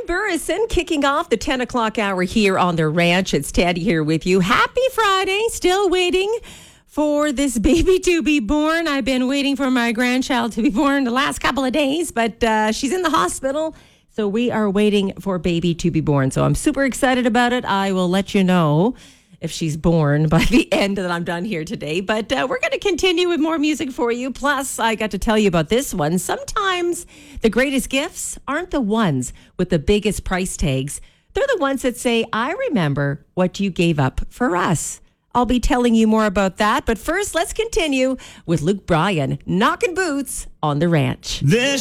Burrison kicking off the 10 o'clock hour here on the ranch. It's Teddy here with you. Happy Friday. Still waiting for this baby to be born. I've been waiting for my grandchild to be born the last couple of days, but she's in the hospital. So we are waiting for baby to be born. So I'm super excited about it. I will let you know if she's born by the end that I'm done here today. But we're going to continue with more music for you. Plus, I got to tell you about this one. Sometimes the greatest gifts aren't the ones with the biggest price tags. They're the ones that say, I remember what you gave up for us. I'll be telling you more about that. But first, let's continue with Luke Bryan knocking boots on the ranch.